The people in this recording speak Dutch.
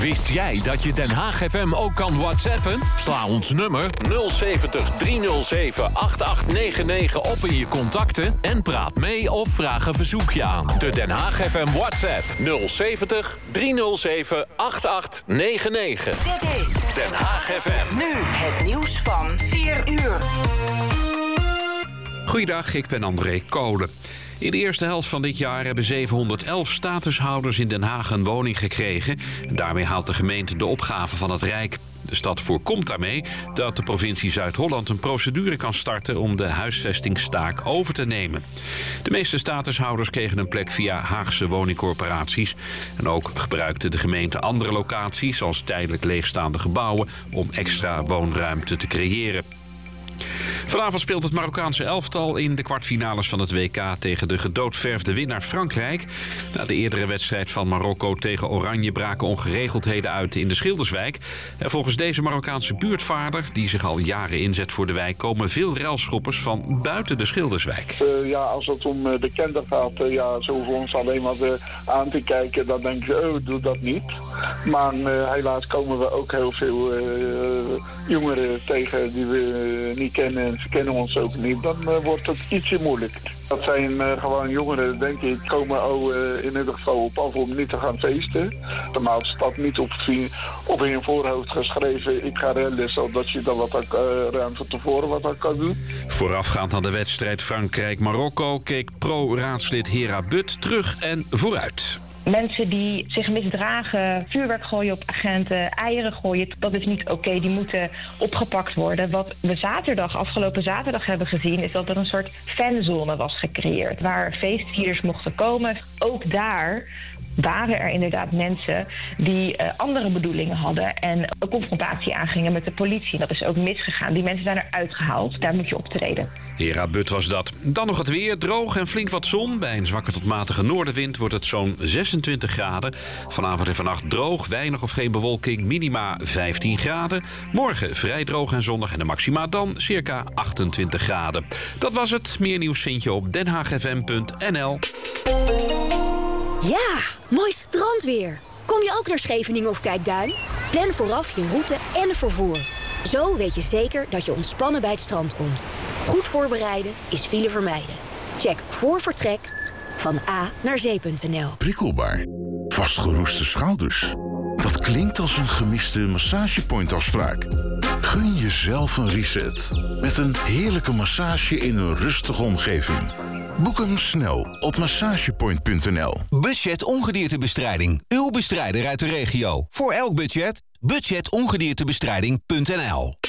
Wist jij dat je Den Haag FM ook kan WhatsAppen? Sla ons nummer 070 307 8899 op in je contacten... en praat mee of vraag een verzoekje aan. De Den Haag FM WhatsApp 070 307 8899. Dit is Den Haag FM. Nu het nieuws van 4 uur. Goeiedag, ik ben André Kolen. In de eerste helft van dit jaar hebben 711 statushouders in Den Haag een woning gekregen. Daarmee haalt de gemeente de opgave van het Rijk. De stad voorkomt daarmee dat de provincie Zuid-Holland een procedure kan starten om de huisvestingstaak over te nemen. De meeste statushouders kregen een plek via Haagse woningcorporaties. En ook gebruikte de gemeente andere locaties, zoals tijdelijk leegstaande gebouwen, om extra woonruimte te creëren. Vanavond speelt het Marokkaanse elftal in de kwartfinales van het WK tegen de gedoodverfde winnaar Frankrijk. Na de eerdere wedstrijd van Marokko tegen Oranje braken ongeregeldheden uit in de Schilderswijk. En volgens deze Marokkaanse buurtvader, die zich al jaren inzet voor de wijk, komen veel relschoppers van buiten de Schilderswijk. Als het om de kinderen gaat, zo voor ons alleen maar aan te kijken, dan denk ik, doe dat niet. Maar helaas komen we ook heel veel jongeren tegen die we niet kennen. Ze kennen ons ook niet, dan wordt het ietsje moeilijk. Dat zijn gewoon jongeren, denk ik, komen in ieder geval op af om niet te gaan feesten. Normaal staat niet op hun voorhoofd geschreven, ik ga rellen, zodat je dan ruim van tevoren wat aan kan doen. Voorafgaand aan de wedstrijd Frankrijk-Marokko keek pro-raadslid Hera Butt terug en vooruit. Mensen die zich misdragen, vuurwerk gooien op agenten, eieren gooien, dat is niet oké. Die moeten opgepakt worden. Wat we afgelopen zaterdag hebben gezien, is dat er een soort fanzone was gecreëerd, waar feestvierders mochten komen. Ook daar waren er inderdaad mensen die andere bedoelingen hadden en een confrontatie aangingen met de politie. Dat is ook misgegaan. Die mensen zijn eruit gehaald. Daar moet je optreden. Hera Butt was dat. Dan nog het weer. Droog en flink wat zon. Bij een zwakke tot matige noordenwind wordt het zo'n 26 graden. Vanavond en vannacht droog, weinig of geen bewolking. Minima 15 graden. Morgen vrij droog en zonnig en de maxima dan circa 28 graden. Dat was het. Meer nieuws vind je op denhaagfm.nl. Ja, mooi strandweer. Kom je ook naar Scheveningen of Kijkduin? Plan vooraf je route en vervoer. Zo weet je zeker dat je ontspannen bij het strand komt. Goed voorbereiden is file vermijden. Check voor vertrek van A naar zee.nl. Prikkelbaar. Vastgeroeste schouders. Dat klinkt als een gemiste massagepointafspraak. Gun jezelf een reset. Met een heerlijke massage in een rustige omgeving. Boek hem snel op massagepoint.nl. Budget ongediertebestrijding. Uw bestrijder uit de regio. Voor elk budget. Budgetongediertebestrijding.nl.